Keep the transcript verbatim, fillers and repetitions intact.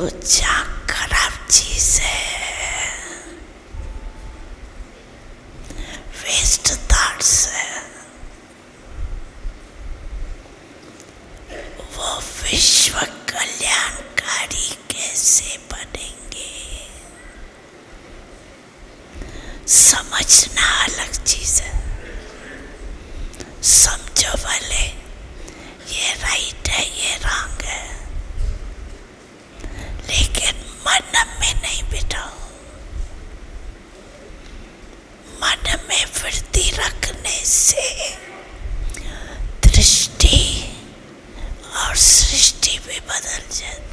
तो क्या खराब चीज है, वेस्ट थॉट्स है, वो विश्व कल्याणकारी कैसे बनेंगे, समझना अलग चीज है। समझो भले ये राइट है ये रॉन्ग है, लेकिन मन में नहीं बिठाओ। मन में वृत्ति रखने से दृष्टि और सृष्टि भी बदल जाती।